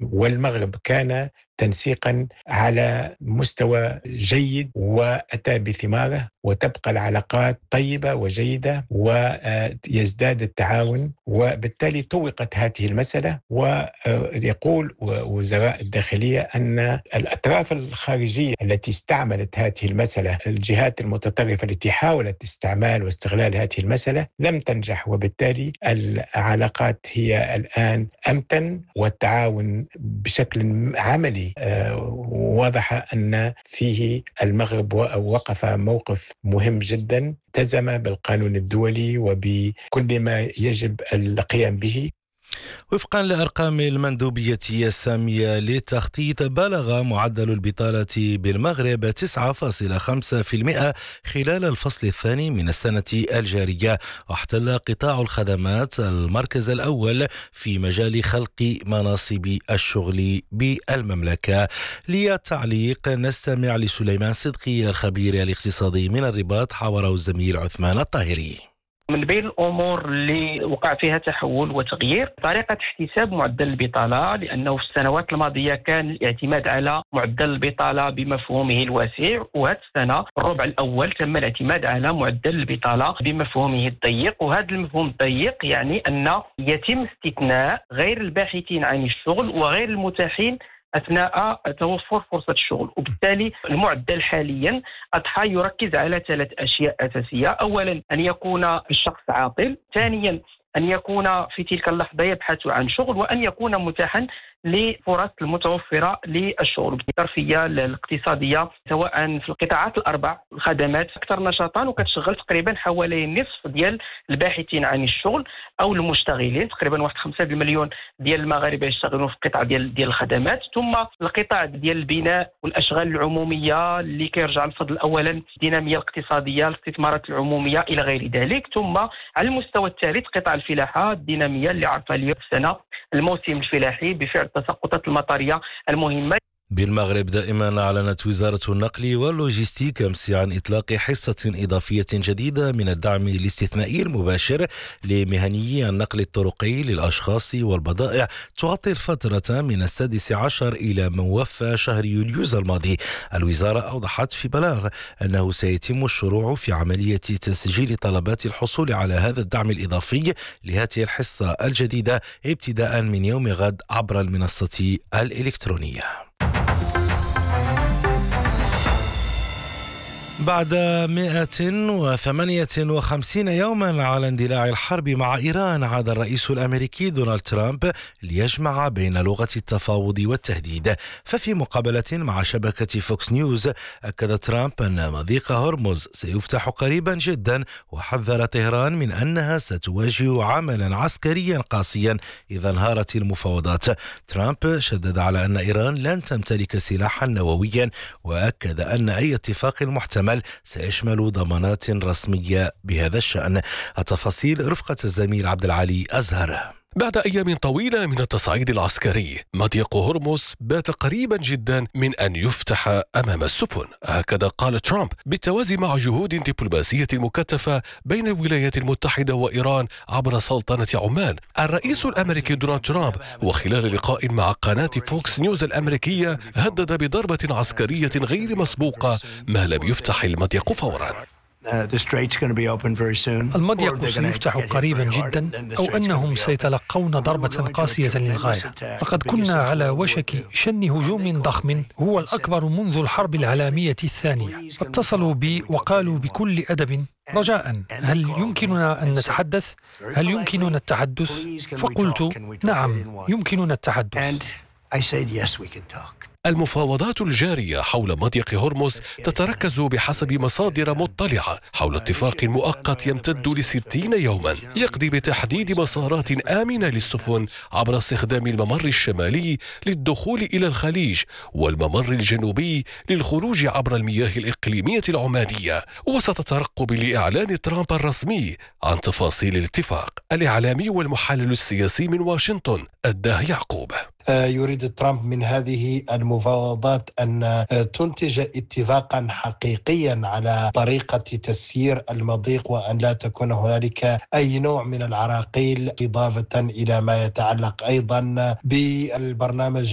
والمغرب كان تنسيقا على مستوى جيد وأتى بثماره، وتبقى العلاقات طيبة وجيدة ويزداد التعاون، وبالتالي طوقت هذه المسألة. ويقول وزراء الداخلية أن الأطراف الخارجية التي استعملت هذه المسألة، الجهات المتطرفة التي حاولت استعمال واستغلال هذه المسألة، لم تنجح، وبالتالي العلاقات هي الآن أمتن والتعاون بشكل عملي واضح أن فيه المغرب وقف موقف مهم جدا، التزم بالقانون الدولي وبكل ما يجب القيام به. وفقا لأرقام المندوبية السامية للتخطيط، بلغ معدل البطالة بالمغرب 9.5% خلال الفصل الثاني من السنة الجارية، واحتل قطاع الخدمات المركز الأول في مجال خلق مناصب الشغل بالمملكة. للتعليق نستمع لسليمان صدقي الخبير الاقتصادي من الرباط، حاوره الزميل عثمان الطاهري. من بين الأمور اللي وقع فيها تحول وتغيير طريقة احتساب معدل البطالة، لأنه في السنوات الماضية كان الاعتماد على معدل البطالة بمفهومه الواسع، وهذه السنة الربع الأول تم الاعتماد على معدل البطالة بمفهومه الضيق. وهذا المفهوم الضيق يعني أن يتم استثناء غير الباحثين عن الشغل وغير المتاحين أثناء توفر فرصة الشغل. وبالتالي المعدل حاليا أضحى يركز على 3 أشياء أساسية: أولا أن يكون الشخص عاطل، ثانيا أن يكون في تلك اللحظة يبحث عن شغل، وأن يكون متاحا لفرص المتوفرة للشغل. الظرفية الاقتصادية سواء في القطاعات الأربع، الخدمات أكثر نشاطا وكتشغل تقريبا حوالي نصف ديال الباحثين عن الشغل أو المشتغلين، تقريبا 5 مليون ديال المغاربة يشتغلون في القطاع ديال الخدمات، ثم القطاع ديال البناء والأشغال العمومية اللي كيرجع الفضل أولا الدينامية الاقتصادية، الاستثمارات العمومية إلى غير ذلك. ثم على المستوى الثالث قطاع الفلاحة الدينامية اللي عرفها اليوم السنة الموسم الفلاحي بفعل التساقطات المطرية المهمة. بالمغرب دائما أعلنت وزارة النقل واللوجستيك أمس عن إطلاق حصة إضافية جديدة من الدعم الاستثنائي المباشر لمهنيي النقل الطرقي للأشخاص والبضائع، تغطي الفترة من 16 إلى موفى شهر يوليوز الماضي. الوزارة أوضحت في بلاغ أنه سيتم الشروع في عملية تسجيل طلبات الحصول على هذا الدعم الإضافي لهذه الحصة الجديدة ابتداء من يوم غد عبر المنصة الإلكترونية. بعد 158 يوما على اندلاع الحرب مع إيران، عاد الرئيس الأمريكي دونالد ترامب ليجمع بين لغة التفاوض والتهديد. ففي مقابلة مع شبكة فوكس نيوز أكد ترامب أن مضيق هرمز سيفتح قريبا جدا، وحذر طهران من أنها ستواجه عملا عسكريا قاسيا إذا انهارت المفاوضات. ترامب شدد على أن إيران لن تمتلك سلاحا نوويا، وأكد أن أي اتفاق محتمل سيشمل ضمانات رسمية بهذا الشأن. التفاصيل رفقة الزميل عبد العالي أزهر. بعد أيام طويلة من التصعيد العسكري، مضيق هرمز بات قريبا جدا من أن يفتح أمام السفن، هكذا قال ترامب بالتوازي مع جهود دبلوماسية مكثفة بين الولايات المتحدة وإيران عبر سلطنة عمان. الرئيس الأمريكي دونالد ترامب وخلال لقاء مع قناة فوكس نيوز الأمريكية هدد بضربة عسكرية غير مسبوقة ما لم يفتح المضيق فورا. المضيق سيفتح قريبا جدا، أو أنهم سيتلقون ضربة قاسية للغاية. لقد كنا على وشك شن هجوم ضخم هو الأكبر منذ الحرب العالمية الثانية. اتصلوا بي وقالوا بكل أدب: رجاء، هل يمكننا أن نتحدث؟ هل يمكننا التحدث؟ فقلت: نعم، يمكننا التحدث. المفاوضات الجارية حول مضيق هرمز تتركز بحسب مصادر مطلعة حول اتفاق مؤقت يمتد ل60 يوما، يقضي بتحديد مسارات آمنة للسفن عبر استخدام الممر الشمالي للدخول إلى الخليج والممر الجنوبي للخروج عبر المياه الإقليمية العمانية، وسط ترقب لإعلان ترامب الرسمي عن تفاصيل الاتفاق. الإعلامي والمحلل السياسي من واشنطن الداه يعقوب: يريد ترامب من هذه المفاوضات أن تنتج اتفاقا حقيقيا على طريقة تسيير المضيق، وأن لا تكون هنالك أي نوع من العراقيل، إضافة إلى ما يتعلق أيضا بالبرنامج